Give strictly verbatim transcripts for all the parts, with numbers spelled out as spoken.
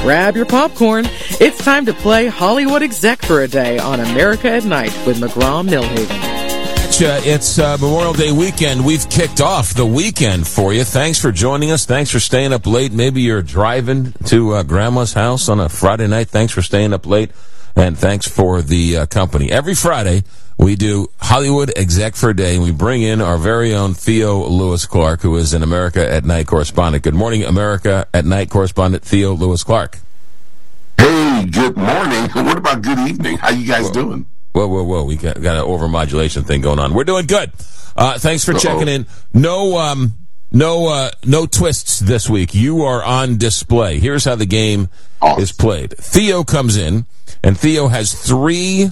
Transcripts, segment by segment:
grab your popcorn. It's time to play Hollywood Exec for a day on America at Night with McGraw-Milhaven. It's uh, Memorial Day weekend. We've kicked off the weekend for you. Thanks for joining us. Thanks for staying up late. Maybe you're driving to uh, Grandma's house on a Friday night. Thanks for staying up late, and thanks for the uh, company. Every Friday, we do Hollywood Exec for a Day, and we bring in our very own Theo Lewis Clark, who is an America at Night correspondent. Good morning, America at Night correspondent Theo Lewis Clark. Hey, good morning. What about good evening? How you guys Whoa. doing? Whoa, whoa, whoa. We got, got an overmodulation thing going on. We're doing good. Uh, thanks for Uh-oh. checking in. No, um, no, uh, no twists this week. You are on display. Here's how the game awesome. is played. Theo comes in, and Theo has three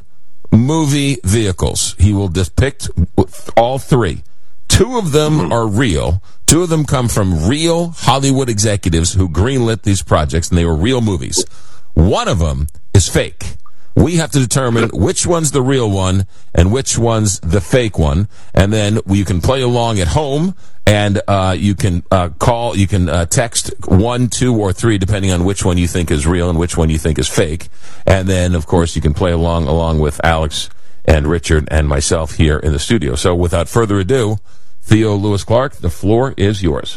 movie vehicles. He will depict all three. Two of them mm-hmm. are real. Two of them come from real Hollywood executives who greenlit these projects, and they were real movies. One of them is fake. We have to determine which one's the real one and which one's the fake one, and then you can play along at home, and uh, you can uh, call, you can uh, text one, two, or three, depending on which one you think is real and which one you think is fake. And then, of course, you can play along along with Alex and Richard and myself here in the studio. So, without further ado, Theo Lewis Clark, the floor is yours.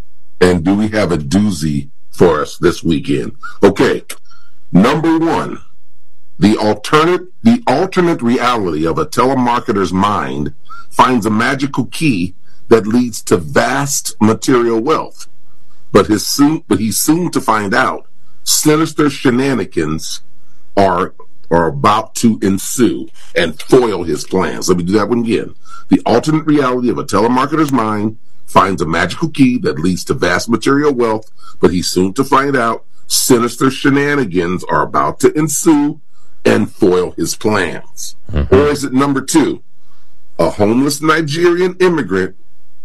And do we have a doozy for us this weekend? Okay, number one. The alternate, the alternate reality of a telemarketer's mind finds a magical key that leads to vast material wealth. But his soon, but he's soon to find out sinister shenanigans are are about to ensue and foil his plans. Let me do that one again. The alternate reality of a telemarketer's mind finds a magical key that leads to vast material wealth, but he's soon to find out sinister shenanigans are about to ensue and foil his plans. Mm-hmm. Or is it number two? A homeless Nigerian immigrant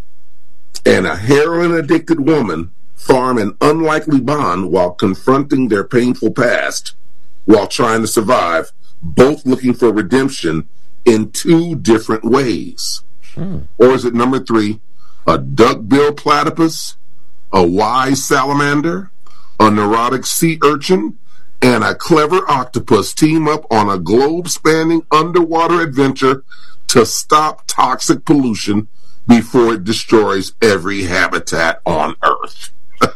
and a heroin-addicted woman form an unlikely bond while confronting their painful past while trying to survive, both looking for redemption in two different ways. Mm. Or is it number three? A duck-billed platypus, a wise salamander, a neurotic sea urchin, and a clever octopus team up on a globe-spanning underwater adventure to stop toxic pollution before it destroys every habitat on Earth.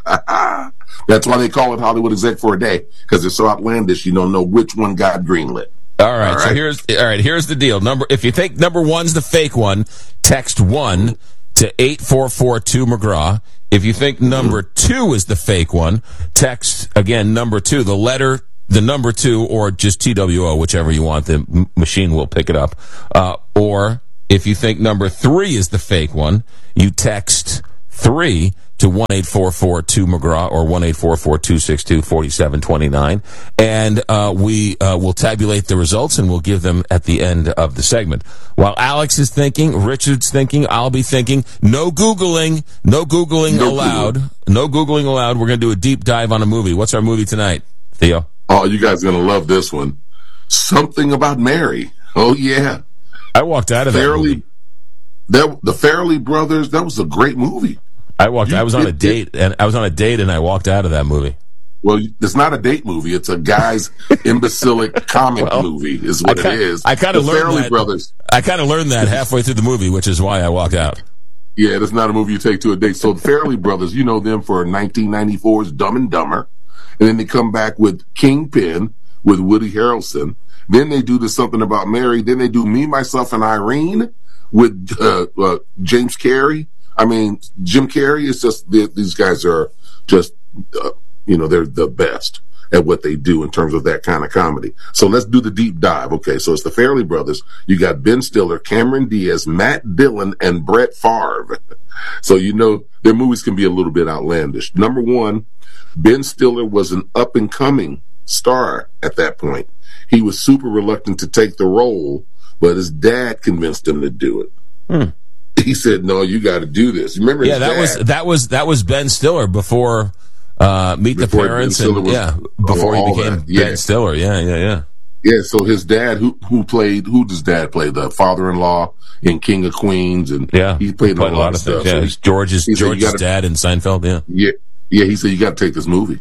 That's why they call it Hollywood Exec for a Day, because they're so outlandish you don't know which one got greenlit. All right, all right, so here's all right. Here's the deal. Number, if you think number one's the fake one, text one to eight four four two McGraw. If you think number two is the fake one, text, again, number two, the letter, the number two, or just T W O, whichever you want. The m- machine will pick it up. Uh, or if you think number three is the fake one, you text three to one eight four four two McGraw or one eight four four two six two four seven two nine, and uh, we uh, will tabulate the results and we'll give them at the end of the segment. While Alex is thinking, Richard's thinking, I'll be thinking. No Googling, no Googling no allowed. Googling. No Googling allowed. We're going to do a deep dive on a movie. What's our movie tonight, Theo? Oh, you guys are going to love this one. Something About Mary. Oh, yeah. I walked out of Farrelly, that movie. That, the Farrelly brothers, that was a great movie. I walked. You, I was on it, a date, it, and I was on a date, and I walked out of that movie. Well, it's not a date movie. It's a guy's imbecilic comic well, movie, is what kinda, it is. I kind of learned Farrelly that. Brothers. I kind of learned that halfway through the movie, which is why I walked out. Yeah, that's not a movie you take to a date. So the Farrelly brothers, you know them for nineteen ninety-four's Dumb and Dumber, and then they come back with Kingpin with Woody Harrelson. Then they do the Something About Mary. Then they do Me, Myself, and Irene with uh, uh, James Carrey. I mean, Jim Carrey is just, these guys are just, uh, you know, they're the best at what they do in terms of that kind of comedy. So let's do the deep dive. Okay, so it's the Farrelly brothers. You got Ben Stiller, Cameron Diaz, Matt Dillon, and Brett Favre. So, you know, their movies can be a little bit outlandish. Number one, Ben Stiller was an up-and-coming star at that point. He was super reluctant to take the role, but his dad convinced him to do it. Hmm. He said, "No, you got to do this." Remember? Yeah, his that dad? was that was that was Ben Stiller before uh, Meet before the Parents, and was, yeah, before he became yeah. Ben Stiller. Yeah, yeah, yeah. Yeah. So his dad, who who played, who does dad play? The father-in-law in King of Queens, and yeah, he played, he played a, a lot of stuff. things. Yeah, so he, George's George's gotta, dad in Seinfeld. Yeah, yeah, yeah. He said, "You got to take this movie."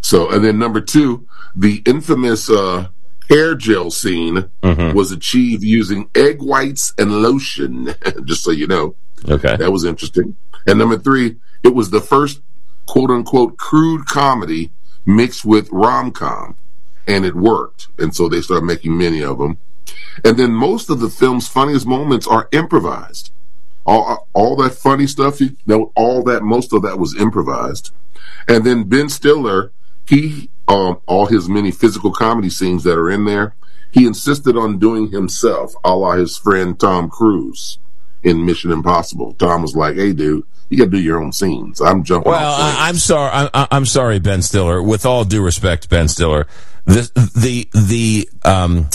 So, and then number two, the infamous uh, hair gel scene mm-hmm. was achieved using egg whites and lotion, just so you know. Okay. That was interesting. And number three, it was the first quote-unquote crude comedy mixed with rom-com, and it worked. And so they started making many of them. And then most of the film's funniest moments are improvised. All, all that funny stuff, you know, all that, most of that was improvised. And then Ben Stiller, he, um, all his many physical comedy scenes that are in there, he insisted on doing himself, a la his friend Tom Cruise in Mission Impossible. Tom was like, "Hey, dude, you got to do your own scenes. I'm jumping." Well, I, I'm sorry. I, I'm sorry, Ben Stiller. With all due respect, Ben Stiller, the the the um.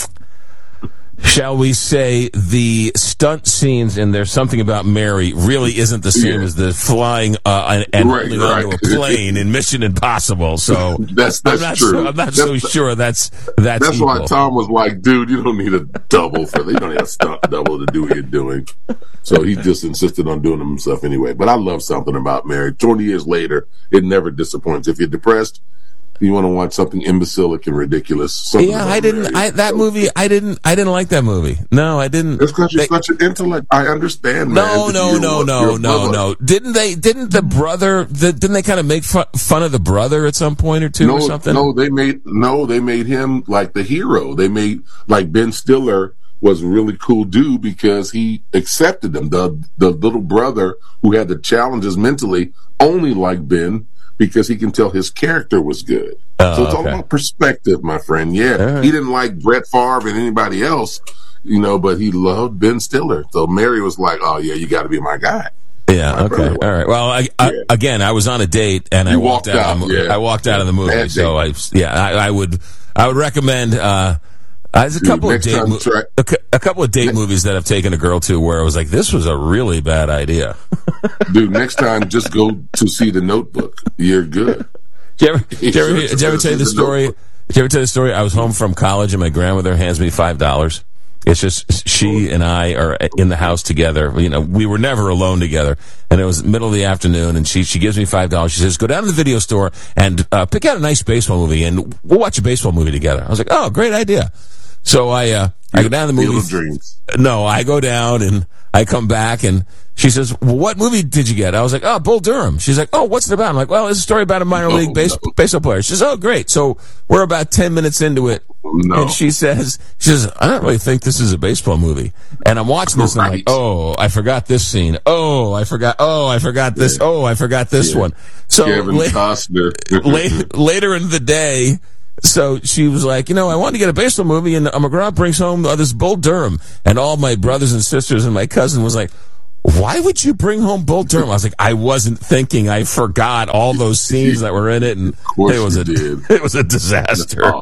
shall we say, the stunt scenes in There's Something About Mary really isn't the same yeah. as the flying uh, and right, holding right. onto a plane in Mission Impossible. So that's that's I'm not true. So, I'm not that's, so sure that's that's. That's equal. why Tom was like, "Dude, you don't need a double for that. You don't need a stunt double to do what you're doing." So he just insisted on doing them himself anyway. But I love Something About Mary. Twenty years later, it never disappoints. If you're depressed, you want to watch something imbecilic and ridiculous. Something yeah, I didn't. I, that movie, I didn't. I didn't like that movie. No, I didn't. It's because you're they, such an intellect. I understand. No, man, no, no, no, no, no. Didn't they? Didn't the brother? The, didn't they kind of make fun, fun of the brother at some point or two no, or something? No, they made no. They made him like the hero. They made like Ben Stiller was a really cool dude because he accepted them. The the little brother who had the challenges mentally only liked Ben because he can tell his character was good. Oh, so it's all okay. about perspective, my friend. Yeah, right. He didn't like Brett Favre and anybody else, you know, but he loved Ben Stiller. So Mary was like, "Oh yeah, you got to be my guy." Yeah. My okay. All right. Well, I, I, yeah. again, I was on a date and You I walked, walked out. out, Of the movie. yeah. I walked out of the movie. Bad So I, yeah, I, I would, I would recommend. Uh, there's a Dude, couple of date, mo- try- a, a couple of date ne- movies that I've taken a girl to where I was like, this was a really bad idea. Dude, next time just go to see The Notebook. You're good. Did you ever, did you ever, did you ever tell you the story? Did you ever tell you the story? I was home from college and my grandmother hands me five dollars. It's just she and I are in the house together. You know, we were never alone together. And it was middle of the afternoon, and she she gives me five dollars. She says, "Go down to the video store and uh, pick out a nice baseball movie, and we'll watch a baseball movie together." I was like, "Oh, great idea." So I uh, I go down to the movie. Dreams. No, I go down and I come back and she says, "Well, what movie did you get?" I was like, "Oh, Bull Durham." She's like, "Oh, what's it about?" I'm like, "Well, it's a story about a minor no, league base- no. baseball player." She says, "Oh, great." So we're about ten minutes into it. No. And she says, she says, "I don't really think this is a baseball movie." And I'm watching this and I'm like, "Oh, I forgot this scene. Oh, I forgot. Oh, I forgot this. Yeah. Oh, I forgot this yeah. one." So Kevin la- Costner. la- later in the day, so she was like, "You know, I wanted to get a baseball movie, and McGraw brings home uh, this Bull Durham." And all my brothers and sisters and my cousin was like, "Why would you bring home Bull Durham?" I was like, "I wasn't thinking. I forgot all those scenes that were in it, and of course it was you a did. it was a disaster." Oh,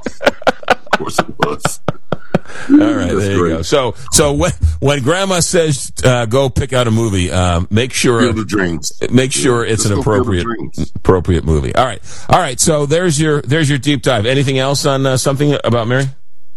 of course it was. All right, That's there you great. go. So, so when when Grandma says uh, go pick out a movie, um, make sure Field of Dreams. make sure Yeah, it's just an go Field of appropriate Dreams. appropriate movie. All right, all right. So there's your there's your deep dive. Anything else on uh, Something About Mary?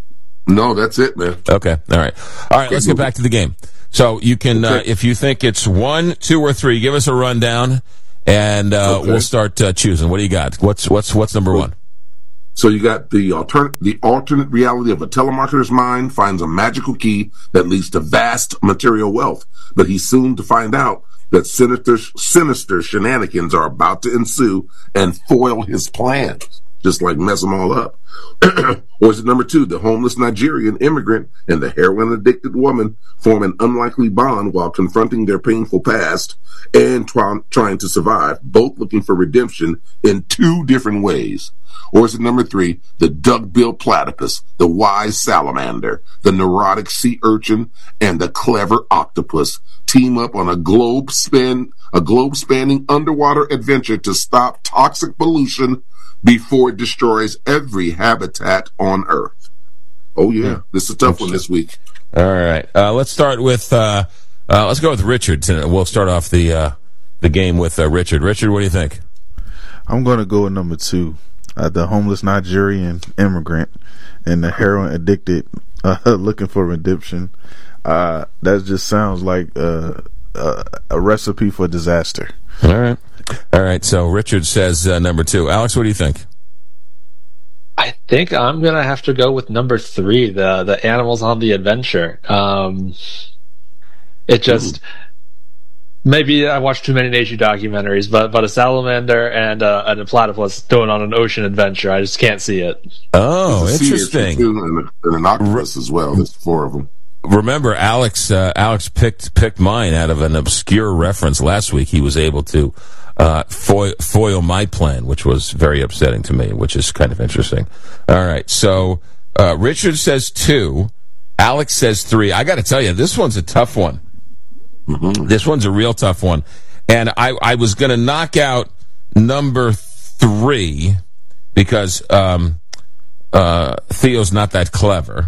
No, that's it, man. Okay, all right, all right. Let's get back to the game. So you can, uh, Okay. if you think it's one, two, or three, give us a rundown, and uh, Okay. we'll start uh, choosing. What do you got? What's what's what's number one? So you got the alternate, the alternate reality of a telemarketer's mind finds a magical key that leads to vast material wealth, but he's soon to find out that sinister, sinister shenanigans are about to ensue and foil his plans, just like mess them all up. Or is it number two, the homeless Nigerian immigrant and the heroin-addicted woman form an unlikely bond while confronting their painful past and try, trying to survive, both looking for redemption in two different ways? Or is it number three, the duck-billed platypus, the wise salamander, the neurotic sea urchin, and the clever octopus team up on a globe span, a globe-spanning underwater adventure to stop toxic pollution before it destroys every habitat on Earth? Oh yeah, this is a tough one this week. All right, uh, let's start with uh, uh, let's go with Richard. We'll start off the uh, the game with uh, Richard. Richard, what do you think? I'm going to go with number two, uh, the homeless Nigerian immigrant and the heroin addicted uh, looking for redemption. Uh, that just sounds like uh, uh, a recipe for disaster. All right, all right. So Richard says uh, number two. Alex, what do you think? think I'm gonna have to go with number three, the the Animals on the Adventure. Um, it just Ooh. Maybe I watched too many nature documentaries, but but a salamander and uh, and a platypus going on an ocean adventure, I just can't see it. Oh, interesting. And, and an octopus as well. There's four of them. Remember, Alex uh, Alex picked picked mine out of an obscure reference last week. He was able to uh, foil, foil my plan, which was very upsetting to me, which is kind of interesting. All right, so uh, Richard says two, Alex says three. I got to tell you, this one's a tough one. Mm-hmm. This one's a real tough one, and I, I was going to knock out number three because um, uh, Theo's not that clever.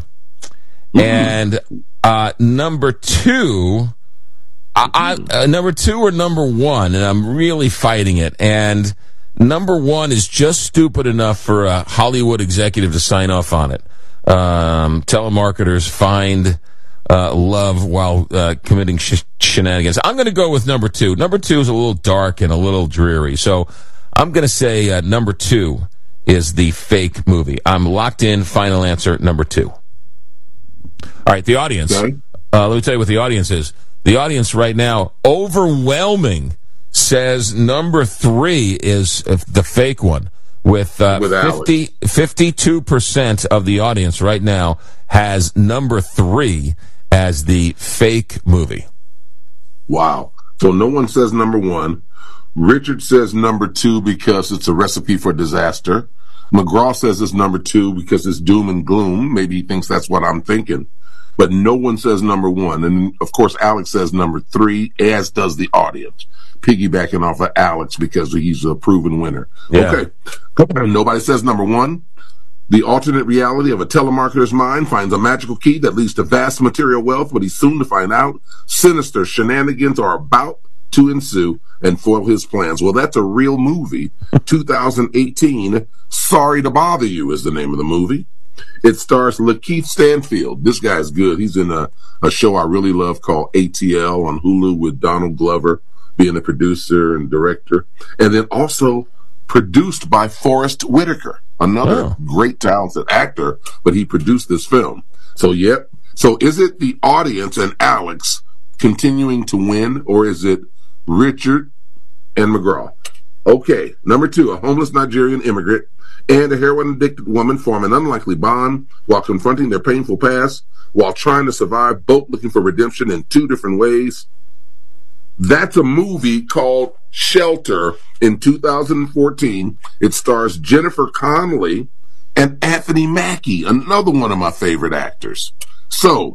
And uh, number two, I, I, uh, number two or number one, and I'm really fighting it. And number one is just stupid enough for a Hollywood executive to sign off on it. Um, telemarketers find uh, love while uh, committing sh- shenanigans. I'm going to go with number two. Number two is a little dark and a little dreary. So I'm going to say uh, number two is the fake movie. I'm locked in. Final answer, number two. All right, the audience. Okay. Uh, let me tell you what the audience is. The audience right now, overwhelming, says number three is uh, the fake one. With, uh, with fifty, fifty-two percent of the audience right now has number three as the fake movie. Wow. So no one says number one. Richard says number two because it's a recipe for disaster. McGraw says it's number two because it's doom and gloom. Maybe he thinks that's what I'm thinking. But no one says number one. And, of course, Alex says number three, as does the audience, piggybacking off of Alex because he's a proven winner. Yeah. Okay. Nobody says number one. The alternate reality of a telemarketer's mind finds a magical key that leads to vast material wealth, but he's soon to find out sinister shenanigans are about to ensue and foil his plans. Well, that's a real movie. two thousand eighteen, Sorry to Bother You is the name of the movie. It stars Lakeith Stanfield. This guy's good. He's in a, a show I really love called A T L on Hulu with Donald Glover being the producer and director. And then also produced by Forrest Whitaker, another oh. great talented actor, but he produced this film. So, yep. So is it the audience and Alex continuing to win, or is it Richard and McGraw? Okay, number two, a homeless Nigerian immigrant and a heroin-addicted woman form an unlikely bond while confronting their painful past, while trying to survive, both looking for redemption in two different ways. That's a movie called Shelter in two thousand fourteen. It stars Jennifer Connelly and Anthony Mackie, another one of my favorite actors. So,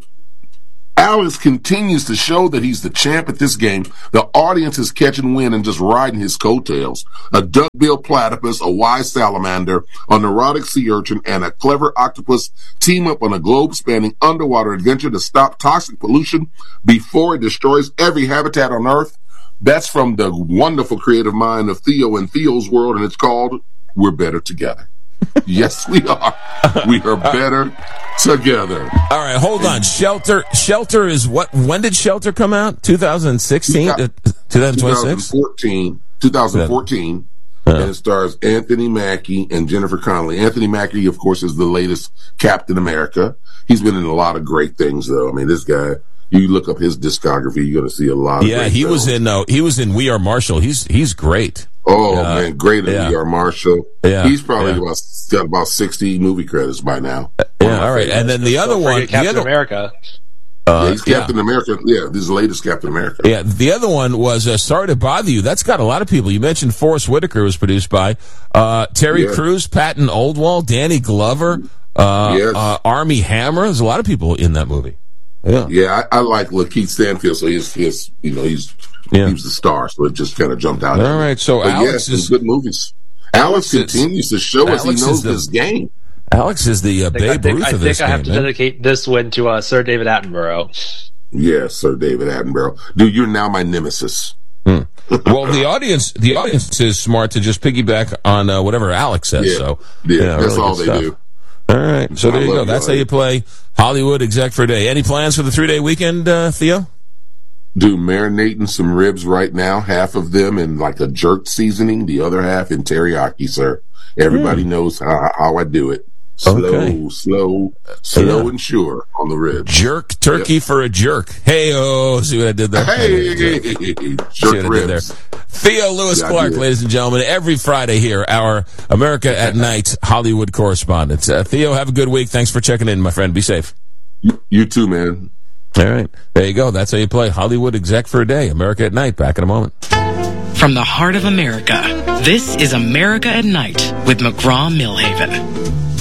Alex continues to show that he's the champ at this game. The audience is catching wind and just riding his coattails. A duckbill platypus, a wise salamander, a neurotic sea urchin, and a clever octopus team up on a globe-spanning underwater adventure to stop toxic pollution before it destroys every habitat on Earth. That's from the wonderful creative mind of Theo and Theo's World, and it's called We're Better Together. Yes, we are. We are better together. All right, hold on. Shelter Shelter is what? When did Shelter come out? twenty sixteen? twenty twenty-six? twenty fourteen. twenty fourteen. Uh, and it stars Anthony Mackie and Jennifer Connelly. Anthony Mackie, of course, is the latest Captain America. He's been in a lot of great things, though. I mean, this guy, you look up his discography, you're going to see a lot of yeah, great he films. was in uh, he was in We Are Marshall. He's he's great. Oh, uh, man, great in yeah. We Are Marshall. Yeah, He's probably yeah. about, got about sixty movie credits by now. Uh, yeah, all right. And then the other one, Captain the other, America. Uh, yeah, he's Captain yeah. America. Yeah, this is the latest Captain America. Yeah, the other one was uh, Sorry to Bother You. That's got a lot of people. You mentioned Forrest Whitaker was produced by uh, Terry yeah. Crews, Patton Oswalt, Danny Glover, uh, yes. uh, Armie Hammer. There's a lot of people in that movie. Yeah, yeah, I, I like Lakeith Stanfield, so he's, he's you know, he's yeah. he was the star, so it just kind of jumped out. All right, so but Alex yeah, is good movies. Alex, Alex continues is, to show us Alex he knows the, this game. Alex is the uh, Babe think, Ruth I of this game. I think I have to man. dedicate this win to uh, Sir David Attenborough. Yes, Sir David Attenborough. Dude, you're now my nemesis. Hmm. Well, the audience, the audience is smart to just piggyback on uh, whatever Alex says. Yeah, so yeah, yeah that's really all they stuff. do. All right, so there you go. That's how you play Hollywood Exec for a Day. Any plans for the three-day weekend, uh, Theo? Dude, marinating some ribs right now. Half of them in like a jerk seasoning, the other half in teriyaki, sir. Everybody mm. knows how, how I do it. Slow, Okay. slow, slow Yeah. and sure on the ribs. Jerk turkey Yep. for a jerk. Hey, oh, see what I did there? Hey, See jerk what I did there? ribs. Theo Lewis Yeah, I Clark, did. ladies and gentlemen, every Friday here, our America at Night Hollywood correspondent. Uh, Theo, have a good week. Thanks for checking in, my friend. Be safe. You, you too, man. All right. There you go. That's how you play Hollywood exec for a day. America at Night. Back in a moment. From the heart of America, this is America at Night with McGraw Millhaven.